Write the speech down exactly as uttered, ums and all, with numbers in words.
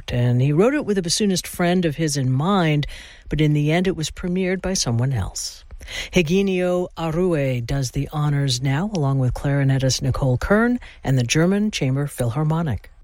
And he wrote it with a bassoonist friend of his in mind, but in the end it was premiered by someone else. Higinio Arue does the honors now, along with clarinetist Nicole Kern and the German Chamber Philharmonic.